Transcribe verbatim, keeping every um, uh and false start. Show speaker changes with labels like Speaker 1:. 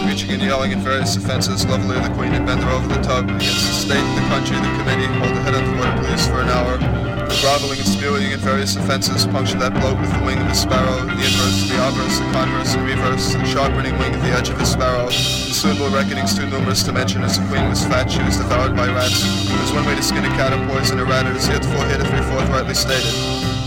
Speaker 1: screeching and yelling in various offences, lovely the Queen and bend her over the tub, against the state, the country, the committee, hold the head underwater police for an hour. The groveling and spewing in various offences, puncture that bloat with the wing of a sparrow, the inverse, the obverse, the converse, and reverse, the sharpening wing of the edge of a sparrow. The swindle reckonings too numerous to mention, as the Queen was fat, she was devoured by rats. There's one way to skin a cat or poison a rat, it is heretofore hitherto forthrightly stated.